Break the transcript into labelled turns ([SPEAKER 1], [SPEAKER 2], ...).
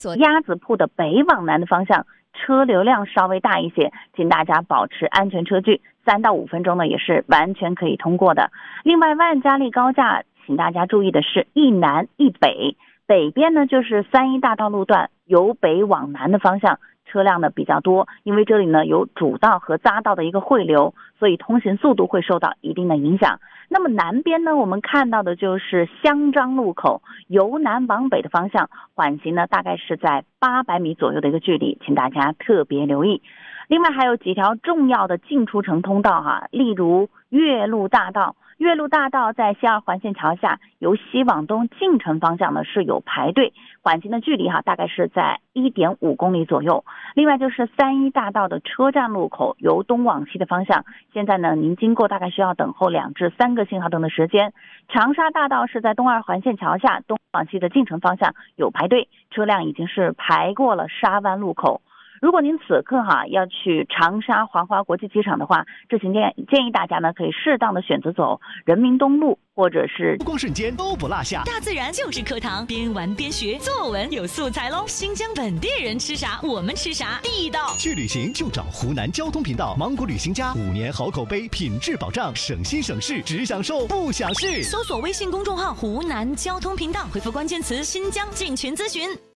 [SPEAKER 1] 鸭子铺的北往南的方向车流量稍微大一些，请大家保持安全车距，3到5分钟呢也是完全可以通过的。另外，万嘉利高架，请大家注意的是一南一北，北边呢就是3一大道路段由北往南的方向车辆呢比较多，因为这里呢有主道和匝道的一个汇流，所以通行速度会受到一定的影响。那么南边呢，我们看到的就是香樟路口由南往北的方向，缓行呢大概是在800米左右的一个距离，请大家特别留意。另外还有几条重要的进出城通道例如岳麓大道。岳麓大道在西2环线桥下，由西往东进城方向呢是有排队，缓行的距离大概是在1.5公里左右。另外就是3一大道的车站路口，由东往西的方向，现在呢您经过大概需要等候2至3个信号灯的时间。长沙大道是在东2环线桥下，东往西的进城方向有排队，车辆已经是排过了沙湾路口。如果您此刻要去长沙华华国际机场的话，这请建议大家呢可以适当的选择走人民东路，或者是
[SPEAKER 2] 光瞬间都不落下。
[SPEAKER 3] 大自然就是课堂，边玩边学，作文有素材喽。新疆本地人吃啥，我们吃啥，地道。
[SPEAKER 2] 去旅行就找湖南交通频道，芒果旅行家5年好口碑，品质保障，省心省事，只享受不享事。
[SPEAKER 3] 搜索微信公众号湖南交通频道，回复关键词新疆进群咨询。